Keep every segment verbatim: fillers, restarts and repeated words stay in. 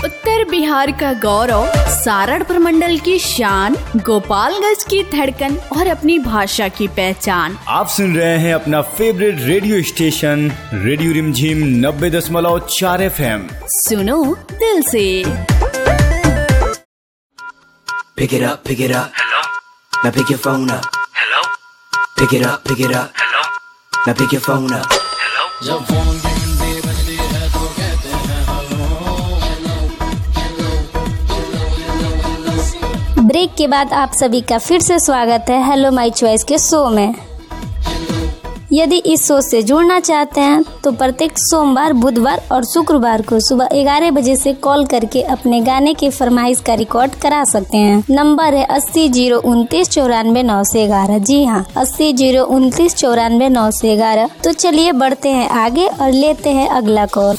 उत्तर बिहार का गौरव, सारण प्रमंडल की शान, गोपालगंज की धड़कन और अपनी भाषा की पहचान। आप सुन रहे हैं अपना फेवरेट रेडियो स्टेशन रेडियो रिमझिम नब्बे दशमलव चार एफ एम। सुनो दिल से। Pick it up, pick it up. Hello. Now pick your phone up. Hello. Pick it up, pick it up. Hello. Now pick your phone up. Hello. जब phone की घंटी बजती है तो कहते हैं हेलो। ब्रेक के बाद आप सभी का फिर से स्वागत है हेलो माय चॉइस के शो में। यदि इस शो से जुड़ना चाहते हैं तो प्रत्येक सोमवार, बुधवार और शुक्रवार को सुबह ग्यारह बजे से कॉल करके अपने गाने की फरमाइश का रिकॉर्ड करा सकते हैं। नंबर है अस्सी जीरो उनतीस चौरानवे नौ से ग्यारह। जी हाँ, अस्सी जीरो उनतीस चौरानवे नौ से ग्यारह। तो चलिए बढ़ते हैं आगे और लेते हैं अगला कॉल।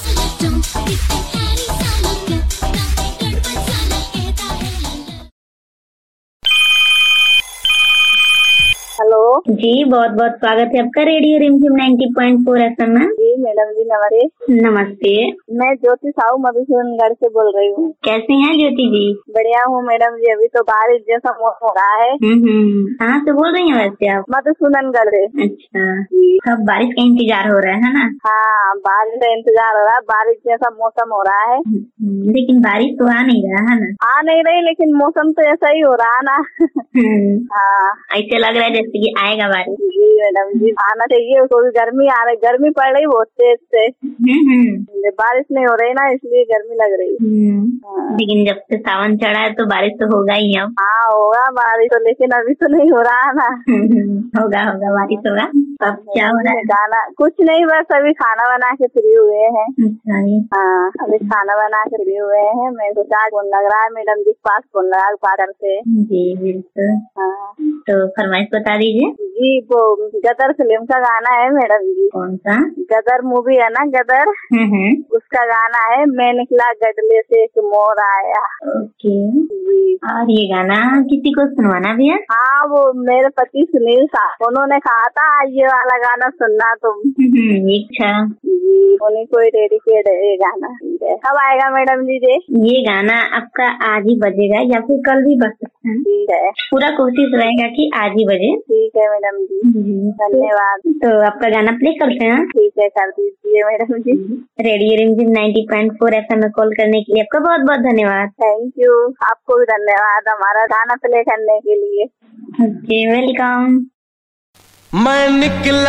हेलो जी, बहुत बहुत स्वागत है आपका रेडियो रिमझिम नब्बे पॉइंट चार एफएम में। जी मैडम जी नमस्ते। नमस्ते, मैं ज्योति साहू मधुसूदनगढ़ से बोल रही हूँ। कैसी हैं ज्योति जी? बढ़िया हूँ मैडम जी। अभी तो बारिश जैसा मौसम हो रहा है। हम्म, कहाँ से बोल रही हैं वैसे आप? मधुसूदनगढ़ से। अच्छा, अब बारिश का इंतजार हो रहा है ना? हाँ, बारिश का इंतजार हो रहा है। बारिश जैसा मौसम हो रहा है, लेकिन बारिश तो आ नहीं रहा है ना? आ नहीं रही, लेकिन मौसम तो ऐसा ही हो रहा है ना। हाँ, ऐसे लग रहा है जैसे कि आएगा बारिश। जी मैडम जी, आना चाहिए। कोई गर्मी आ रही, गर्मी पड़ रही बहुत तेज से। बारिश नहीं हो रही ना, इसलिए गर्मी लग रही है। लेकिन जब से सावन चढ़ा है तो बारिश तो होगा ही अब। हाँ होगा बारिश तो, लेकिन अभी तो नहीं हो रहा है ना। होगा होगा बारिश होगा। अब क्या हो रहा है? गाना कुछ नहीं, बस अभी खाना बना के फ्री हुए हैं। अच्छा जी। हाँ, अभी खाना बना के फ्री हुए हैं। मैं सोचा फोन लग रहा है मैडम जी के पास, फोन लगा पार्लर से। जी बिल्कुल। हाँ, तो फरमाइश बता दीजिए। जी, वो गदर फिल्म का गाना है मैडम जी। कौन सा? गदर मूवी है ना, गदर, उसका गाना है। मैं निकला गडले से एक मोर आया। ओके जी। और ये गाना किसी को सुनवाना भी है? हाँ, वो मेरे पति सुनील साहब, उन्होंने कहा था ये वाला गाना सुनना तुम। अच्छा जी, उन्हीं को डेडिकेट है ये गाना। कब आएगा मैडम जी? जे ये गाना आपका आज ही बजेगा या फिर कल भी बज सकता है। ठीक है, पूरा कोशिश रहेगा कि आज ही बजे। ठीक है मैडम जी, धन्यवाद। तो आपका गाना प्ले करते हैं। ठीक है, कर दीजिए मैडम जी। रेडियो रिमझिम नब्बे पॉइंट चार एफएम में कॉल करने के लिए आपका बहुत बहुत धन्यवाद। थैंक यू, आपको भी धन्यवाद हमारा गाना प्ले करने के लिए। Okay, welcome. मैं निकला